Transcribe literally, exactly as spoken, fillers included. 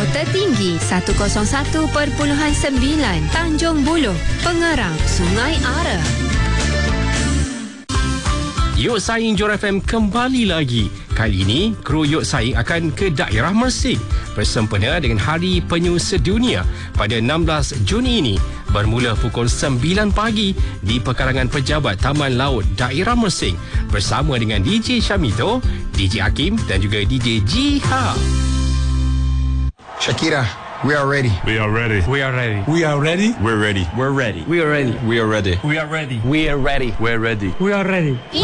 tertinggi seratus satu perpuluhan sembilan Tanjung Buluh, Pengerang, Sungai Ara. Yok Saing Johor F M kembali lagi. Kali ini, kru Yok Saing akan ke daerah Mersing bersempena dengan Hari Penyu Sedunia pada enam belas Juni ini bermula pukul sembilan pagi di pekarangan pejabat Taman Laut Daerah Mersing bersama dengan D J Syamito, D J Hakim dan juga D J Jiha. Shakira, we are ready. We are ready. We are ready. We are ready. We're ready. We're ready. We are ready. We are ready. We are ready. We are ready. We're ready. We are ready.